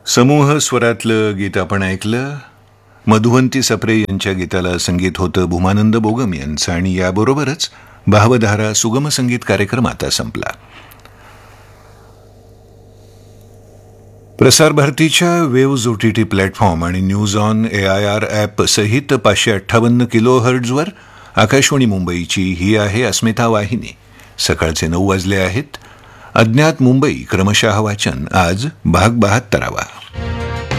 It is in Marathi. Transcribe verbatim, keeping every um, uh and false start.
समूह स्वरातलं गीत आपण ऐकलं. मधुवंती सप्रे यांच्या गीताला संगीत होतं भूमानंद बोगम यांचं आणि याबरोबरच भावधारा सुगम संगीत कार्यक्रम आता संपला. प्रसार भारतीच्या वेव्ज ओटीटी प्लॅटफॉर्म आणि news on A I R app सहित पाचशे अठ्ठावन्न किलो हर्ट्झवर आकाशवाणी मुंबईची ही आहे अस्मिता वाहिनी. सकाळचे नऊ वाजले आहेत. अज्ञात मुंबई क्रमशः वाचन आज भाग बहात्तरावा.